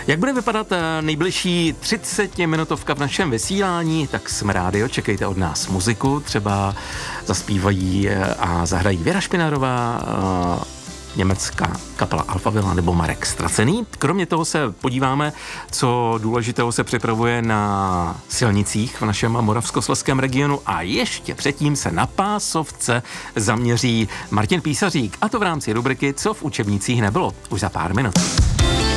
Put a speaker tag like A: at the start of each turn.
A: Jak bude vypadat nejbližší 30-minutovka v našem vysílání, tak jsme rádi, čekejte od nás muziku, třeba zaspívají a zahrají Věra Špinarová, německá kapela Alphaville nebo Marek Stracený. Kromě toho se podíváme, co důležitého se připravuje na silnicích v našem moravskoslezském regionu a ještě předtím se na pásovce zaměří Martin Písařík, a to v rámci rubriky Co v učebnicích nebylo, už za pár minut.